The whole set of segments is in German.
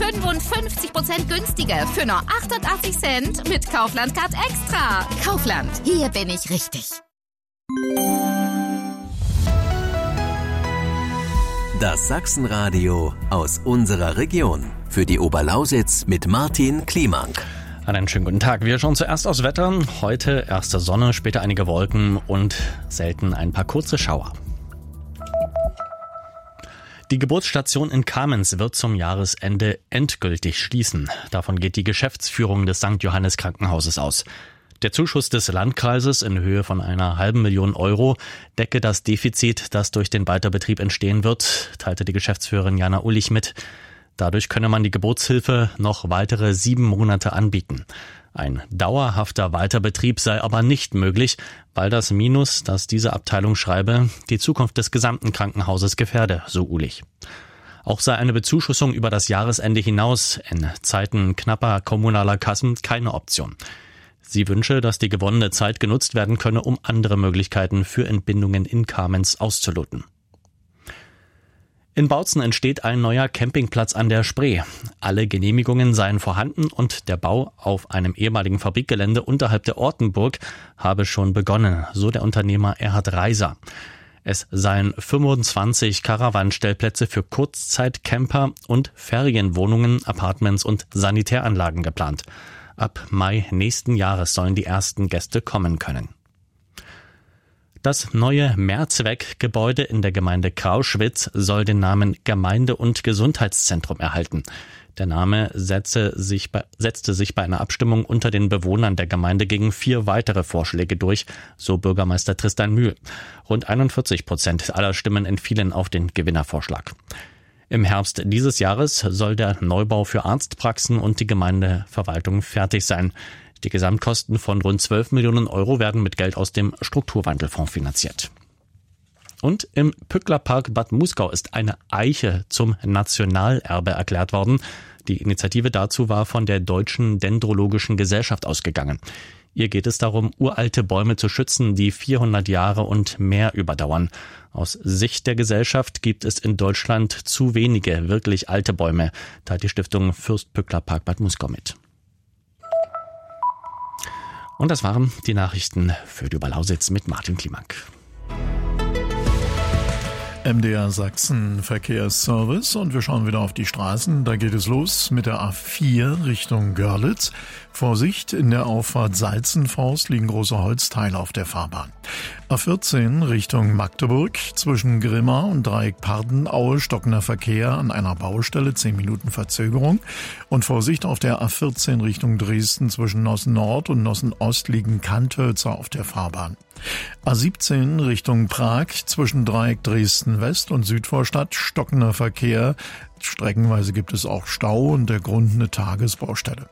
55% günstiger für nur 88 Cent mit Kaufland Card Extra. Kaufland, hier bin ich richtig. Das Sachsenradio aus unserer Region. Für die Oberlausitz mit Martin Kliemank. Einen schönen guten Tag. Wir schauen zuerst aufs Wetter. Heute erste Sonne, später einige Wolken und selten ein paar kurze Schauer. Die Geburtsstation in Kamenz wird zum Jahresende endgültig schließen. Davon geht die Geschäftsführung des St. Johannes Krankenhauses aus. Der Zuschuss des Landkreises in Höhe von einer $500.000 Euro decke das Defizit, das durch den Weiterbetrieb entstehen wird, teilte die Geschäftsführerin Jana Ullich mit. Dadurch könne man die Geburtshilfe noch weitere 7 Monate anbieten. Ein dauerhafter Weiterbetrieb sei aber nicht möglich, weil das Minus, das diese Abteilung schreibe, die Zukunft des gesamten Krankenhauses gefährde, so Ullich. Auch sei eine Bezuschussung über das Jahresende hinaus in Zeiten knapper kommunaler Kassen keine Option. Sie wünsche, dass die gewonnene Zeit genutzt werden könne, um andere Möglichkeiten für Entbindungen in Kamenz auszuloten. In Bautzen entsteht ein neuer Campingplatz an der Spree. Alle Genehmigungen seien vorhanden und der Bau auf einem ehemaligen Fabrikgelände unterhalb der Ortenburg habe schon begonnen, so der Unternehmer Erhard Reiser. Es seien 25 Caravan-Stellplätze für Kurzzeitcamper und Ferienwohnungen, Apartments und Sanitäranlagen geplant. Ab Mai nächsten Jahres sollen die ersten Gäste kommen können. Das neue Mehrzweckgebäude in der Gemeinde Krauschwitz soll den Namen Gemeinde- und Gesundheitszentrum erhalten. Der Name setzte sich bei einer Abstimmung unter den Bewohnern der Gemeinde gegen 4 weitere Vorschläge durch, so Bürgermeister Tristan Mühl. Rund 41% aller Stimmen entfielen auf den Gewinnervorschlag. Im Herbst dieses Jahres soll der Neubau für Arztpraxen und die Gemeindeverwaltung fertig sein. Die Gesamtkosten von rund 12 Millionen Euro werden mit Geld aus dem Strukturwandelfonds finanziert. Und im Pücklerpark Bad Muskau ist eine Eiche zum Nationalerbe erklärt worden. Die Initiative dazu war von der Deutschen Dendrologischen Gesellschaft ausgegangen. Ihr geht es darum, uralte Bäume zu schützen, die 400 Jahre und mehr überdauern. Aus Sicht der Gesellschaft gibt es in Deutschland zu wenige wirklich alte Bäume, teilt die Stiftung Fürst-Pückler-Park Bad Muskau mit. Und das waren die Nachrichten für die Oberlausitz mit Martin Kliemank. MDR Sachsen Verkehrsservice und wir schauen wieder auf die Straßen. Da geht es los mit der A4 Richtung Görlitz. Vorsicht, in der Auffahrt Salzenforst liegen große Holzteile auf der Fahrbahn. A14 Richtung Magdeburg, zwischen Grimma und Dreieck Pardenaue stockender Verkehr an einer Baustelle, 10 Minuten Verzögerung. Und Vorsicht auf der A14 Richtung Dresden, zwischen Nossen Nord und Nossen Ost liegen Kanthölzer auf der Fahrbahn. A17 Richtung Prag, zwischen Dreieck Dresden West und Südvorstadt stockender Verkehr. Streckenweise gibt es auch Stau und der Grund eine Tagesbaustelle.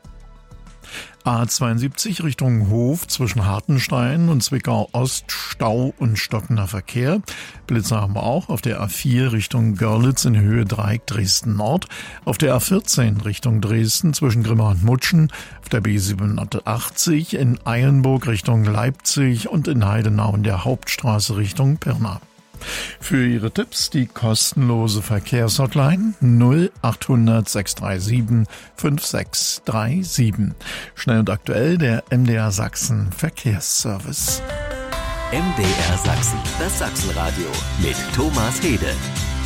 A72 Richtung Hof, zwischen Hartenstein und Zwickau Ost Stau und stockender Verkehr. Blitzer haben wir auch auf der A4 Richtung Görlitz in Höhe Dreieck Dresden Nord. Auf der A14 Richtung Dresden zwischen Grimma und Mutschen. Auf der B87 in Eilenburg Richtung Leipzig und in Heidenau in der Hauptstraße Richtung Pirna. Für Ihre Tipps die kostenlose Verkehrshotline 0800 637 5637. Schnell und aktuell der MDR Sachsen Verkehrsservice. MDR Sachsen, das Sachsenradio mit Thomas Hede.